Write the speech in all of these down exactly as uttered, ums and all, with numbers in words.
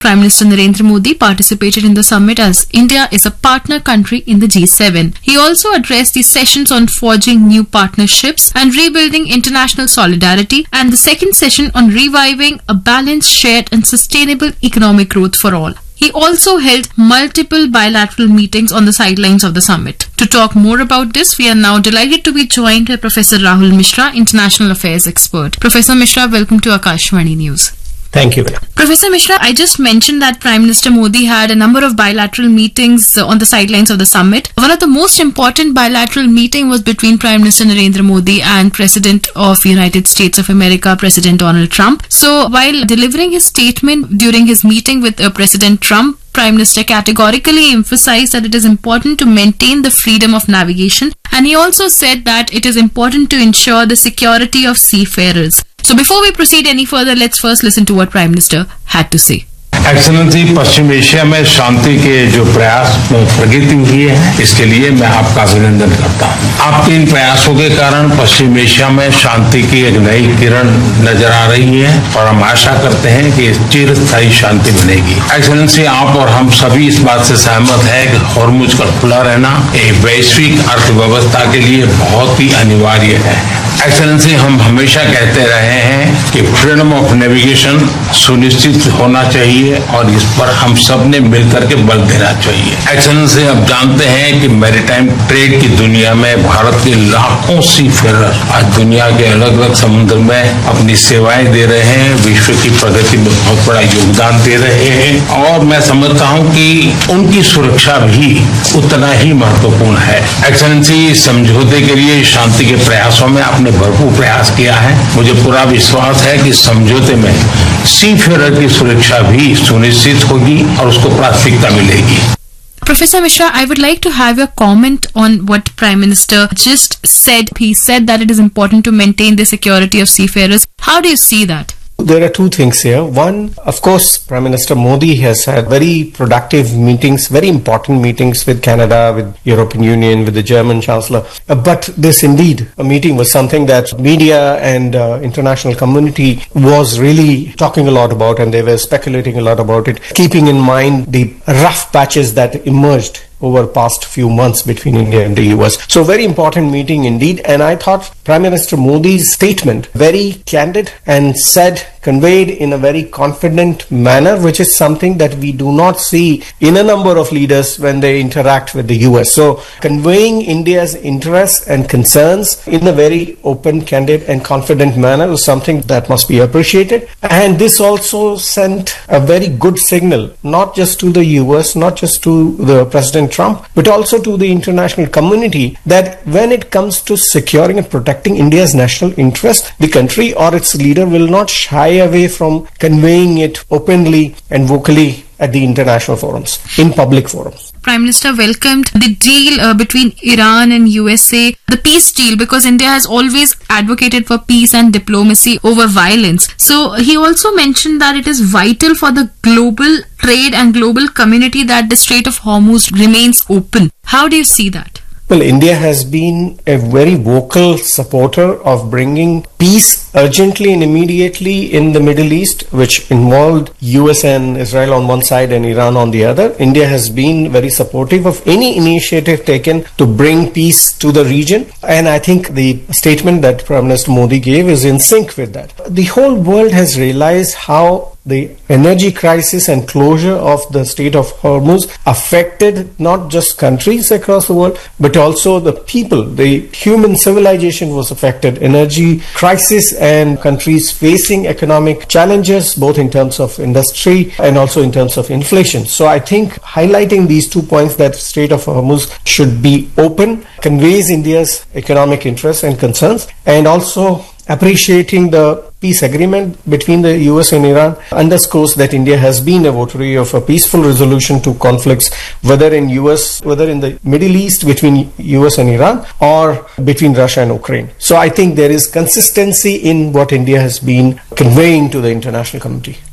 Prime Minister Narendra Modi participated in the summit as India is a partner country in the G seven. He also addressed the sessions on forging new partnerships and rebuilding international solidarity, and the second session on reviving a balanced, shared and sustainable economic growth for all. He also held multiple bilateral meetings on the sidelines of the summit. To talk more about this, we are now delighted to be joined by Professor Rahul Mishra, International Affairs expert. Professor Mishra, welcome to Akashvani News. Thank you. Professor Mishra, I just mentioned that Prime Minister Modi had a number of bilateral meetings on the sidelines of the summit. One of the most important bilateral meeting was between Prime Minister Narendra Modi and President of United States of America, President Donald Trump. So while delivering his statement during his meeting with uh, President Trump, Prime Minister categorically emphasized that it is important to maintain the freedom of navigation, and he also said that it is important to ensure the security of seafarers. So before we proceed any further, let's first listen to what Prime Minister had to say. Excellency, Paschim Asia में शांति के जो प्रयास प्रगति हुई है, इसके लिए मैं आपका अभिनंदन करता हूँ। आपके इन प्रयासों के कारण पश्चिम एशिया में शांति की एक नई किरण नजर आ रही है और हम आशा करते हैं कि चिरस्थायी शांति बनेगी। एक्सेलेंसी, आप और हम सभी इस बात से सहमत है कि हॉर्मुज का खुला रहना एक वैश्विक अर्थव्यवस्था के लिए बहुत ही अनिवार्य है। एक्सेलेंसी, हम हमेशा कहते रहे हैं कि फ्रीडम ऑफ नेविगेशन सुनिश्चित होना चाहिए और इस पर हम सब ने मिलकर के बल देना चाहिए। एक्सेलेंसी, आप जानते हैं कि मैरीटाइम ट्रेड की दुनिया में भारत के लाखों सीफेरर आज दुनिया के अलग अलग समुद्र में अपनी सेवाएं दे रहे हैं, विश्व की प्रगति में बहुत बड़ा योगदान दे रहे हैं और मैं समझता हूं कि उनकी सुरक्षा भी उतना ही महत्वपूर्ण है। एक्सेलेंसी, इस समझौते के लिए शांति के प्रयासों में आपने भरपूर प्रयास किया है। मुझे पूरा विश्वास है कि समझौते में सीफेरर की सुरक्षा भी सुनिश्चित होगी और उसको प्राथमिकता मिलेगी। Professor Mishra, I would like to have your comment on what Prime Minister just said. He said that it is important to maintain the security of seafarers. How do you see that? There are two things here. One, of course, Prime Minister Modi has had very productive meetings, very important meetings with Canada, with European Union, with the German Chancellor. Uh, but this indeed, a meeting was something that media and uh, international community was really talking a lot about, and they were speculating a lot about it, keeping in mind the rough patches that emerged over past few months between India and the U S. So very important meeting indeed, and I thought Prime Minister Modi's statement very candid and said, conveyed in a very confident manner, which is something that we do not see in a number of leaders when they interact with the U S. So conveying India's interests and concerns in a very open, candid and confident manner is something that must be appreciated. And this also sent a very good signal, not just to the U S, not just to the President Trump, but also to the international community, that when it comes to securing and protecting India's national interest, the country or its leader will not shy away from conveying it openly and vocally at the international forums, in public forums. Prime Minister welcomed the deal uh, between Iran and U S A, the peace deal, because India has always advocated for peace and diplomacy over violence. So he also mentioned that it is vital for the global trade and global community that the Strait of Hormuz remains open. How do you see that? Well, India has been a very vocal supporter of bringing peace urgently and immediately in the Middle East, which involved U S and Israel on one side and Iran on the other. India has been very supportive of any initiative taken to bring peace to the region, and I think the statement that Prime Minister Modi gave is in sync with that. The whole world has realized how the energy crisis and closure of the Strait of Hormuz affected not just countries across the world, but also the people. The human civilization was affected. Energy crisis and countries facing economic challenges, both in terms of industry and also in terms of inflation. So I think highlighting these two points, that Strait of Hormuz should be open, conveys India's economic interests and concerns, and also appreciating the peace agreement between the U S and Iran underscores that India has been a votary of a peaceful resolution to conflicts, whether in U S, whether in the Middle East between U S and Iran, or between Russia and Ukraine. So I think there is consistency in what India has been conveying to the international community.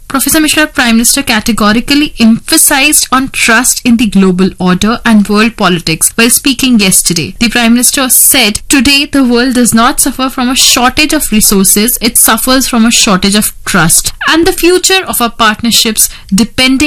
Professor Mishra, Prime Minister categorically emphasized on trust in the global order and world politics while speaking yesterday. The Prime Minister said, "Today the world does not suffer from a shortage of resources, it suffers from a shortage of trust. And the future of our partnerships depending